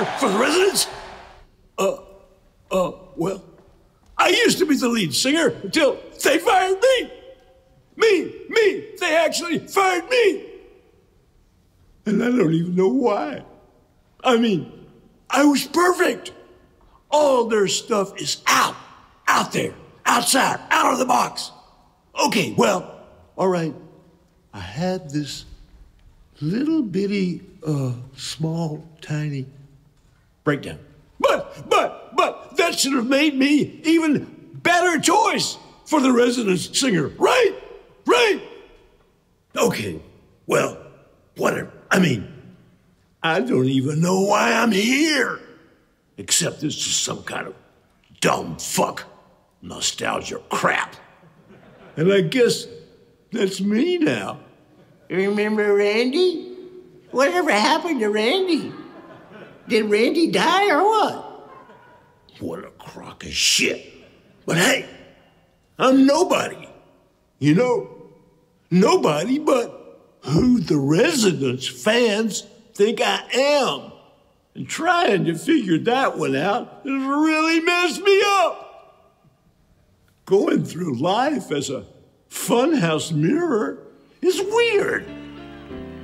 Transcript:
for the residents? Well, I used to be the lead singer until they fired me. Me, they actually fired me. And I don't even know why. I mean, I was perfect. All their stuff is out there, outside, out of the box. Okay, well, all right. I had this little bitty, small, tiny breakdown. But that should have made me even better choice for the residence singer, right? Right? Okay, well, whatever. I mean, I don't even know why I'm here. Except it's just some kind of dumb fuck nostalgia crap. And I guess that's me now. Remember Randy? Whatever happened to Randy? Did Randy die or what? What a crock of shit. But hey, I'm nobody. You know, nobody but who the residents fans think I am. And trying to figure that one out has really messed me up. Going through life as a funhouse mirror is weird.